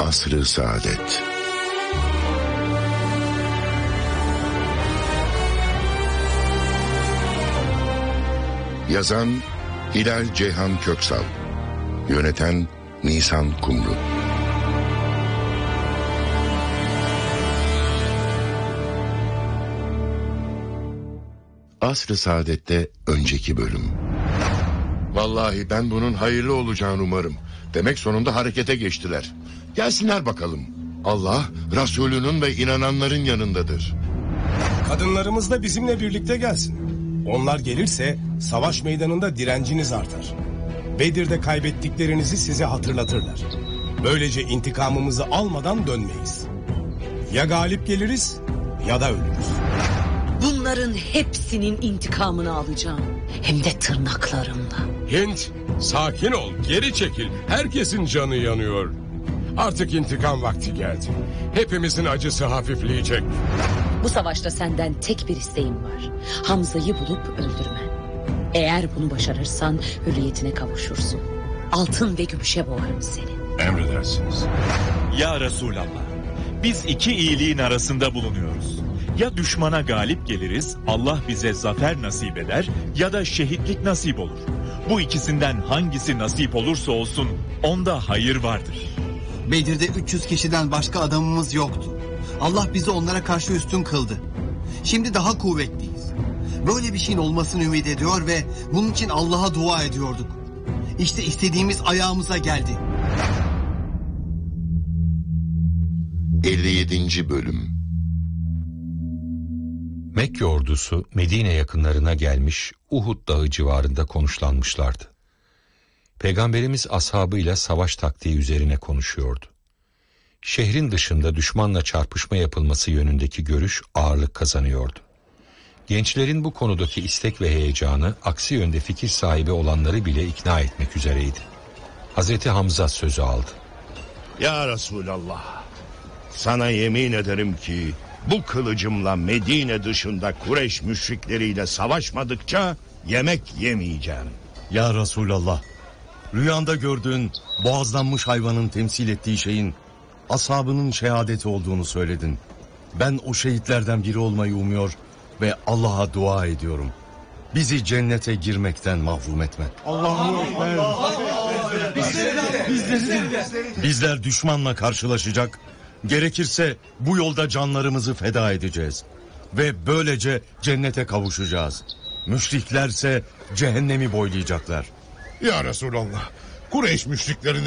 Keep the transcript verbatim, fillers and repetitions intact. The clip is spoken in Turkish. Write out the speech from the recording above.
Asr-ı Saadet. Yazan Hilal Ceyhan Köksal, yöneten Nisan Kumru. Asr-ı Saadet'te önceki bölüm. Vallahi ben bunun hayırlı olacağını umarım. Demek sonunda harekete geçtiler. Gelsinler bakalım. Allah, Resulünün ve inananların yanındadır. Kadınlarımız da bizimle birlikte gelsin. Onlar gelirse savaş meydanında direnciniz artar. Bedir'de kaybettiklerinizi size hatırlatırlar. Böylece intikamımızı almadan dönmeyiz. Ya galip geliriz ya da ölürüz. Bunların hepsinin intikamını alacağım. Hem de tırnaklarımla. Hint, sakin ol, geri çekil. Herkesin canı yanıyor. Artık intikam vakti geldi. Hepimizin acısı hafifleyecek. Bu savaşta senden tek bir isteğim var. Hamza'yı bulup öldürmen. Eğer bunu başarırsan hürriyetine kavuşursun. Altın ve gümüşe boğarım seni. Emredersiniz. Ya Resulallah, biz iki iyiliğin arasında bulunuyoruz. Ya düşmana galip geliriz, Allah bize zafer nasip eder, ya da şehitlik nasip olur. Bu ikisinden hangisi nasip olursa olsun onda hayır vardır. Bedir'de üç yüz kişiden başka adamımız yoktu. Allah bizi onlara karşı üstün kıldı. Şimdi daha kuvvetliyiz. Böyle bir şeyin olmasını ümit ediyor ve bunun için Allah'a dua ediyorduk. İşte istediğimiz ayağımıza geldi. elli yedinci bölüm. Mekke ordusu Medine yakınlarına gelmiş, Uhud dağı civarında konuşlanmışlardı. Peygamberimiz ashabıyla savaş taktiği üzerine konuşuyordu. Şehrin dışında düşmanla çarpışma yapılması yönündeki görüş ağırlık kazanıyordu. Gençlerin bu konudaki istek ve heyecanı aksi yönde fikir sahibi olanları bile ikna etmek üzereydi. Hazreti Hamza sözü aldı. Ya Resulallah, sana yemin ederim ki bu kılıcımla Medine dışında Kureyş müşrikleriyle savaşmadıkça yemek yemeyeceğim. Ya Resulallah, rüyanda gördüğün boğazlanmış hayvanın temsil ettiği şeyin ashabının şehadeti olduğunu söyledin. Ben o şehitlerden biri olmayı umuyor ve Allah'a dua ediyorum. Bizi cennete girmekten mahrum etme. Allahu Ekber. Bizler düşmanla karşılaşacak, gerekirse bu yolda canlarımızı feda edeceğiz. Ve böylece cennete kavuşacağız. Müşriklerse cehennemi boylayacaklar. Ya Resulallah, Kureyş müşriklerine